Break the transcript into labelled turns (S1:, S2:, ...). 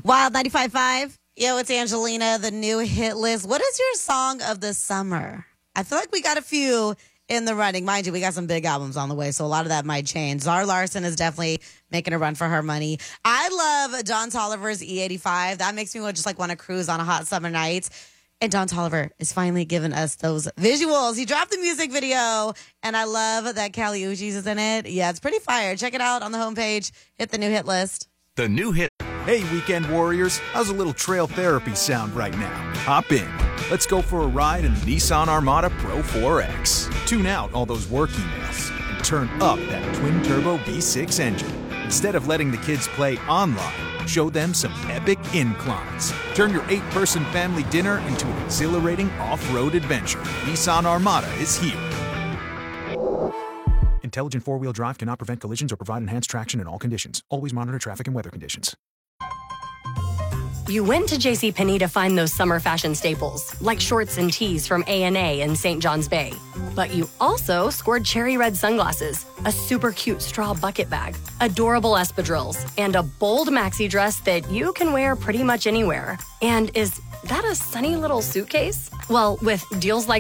S1: Wild 95.5. Yo, it's Angelina, the new hit list. What is your song of the summer? I feel like we got a few in the running. Mind you, we got some big albums on the way, so a lot of that might change. Zara Larsson is definitely making a run for her money. I love Don Toliver's E85. That makes me want to cruise on a hot summer night. And Don Toliver is finally giving us those visuals. He dropped the music video, and I love that Kali Uchis is in it. Yeah, it's pretty fire. Check it out on the homepage. Hit the new hit list.
S2: The new hit.
S3: Hey, weekend warriors, how's a little trail therapy sound right now? Hop in. Let's go for a ride in the Nissan Armada Pro 4X. Tune out all those work emails and turn up that twin-turbo V6 engine. Instead of letting the kids play online, show them some epic inclines. Turn your 8-person family dinner into an exhilarating off-road adventure. Nissan Armada is here. Intelligent four-wheel drive cannot prevent collisions or provide enhanced traction in all conditions. Always monitor traffic and weather conditions.
S4: You went to JCPenney to find those summer fashion staples, like shorts and tees from A&A in St. John's Bay. But you also scored cherry red sunglasses, a super cute straw bucket bag, adorable espadrilles, and a bold maxi dress that you can wear pretty much anywhere. And is that a sunny little suitcase? Well, with deals like